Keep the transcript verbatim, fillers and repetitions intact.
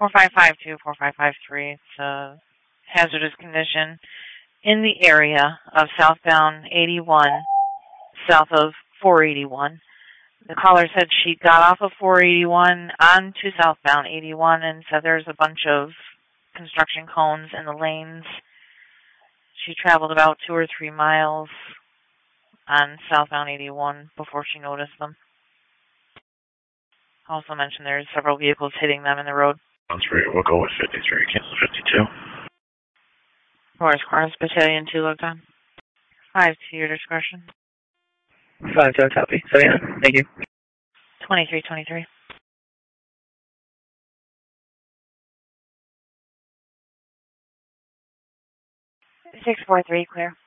four five five two, four five five three. It's a hazardous condition in the area of southbound eighty-one, south of four eighty-one. The caller said she got off of four eighty-one onto southbound eighty-one and said there's a bunch of construction cones in the lanes. She traveled about two or three miles on southbound eighty-one before she noticed them. Also mentioned there's several vehicles hitting them in the road. Sounds great. We'll go with fifty-three, cancel fifty-two. Forest Cars Battalion two looked on. Five to your discretion. Five to copy. So yeah, thank you. twenty-three twenty-three. six four three, clear.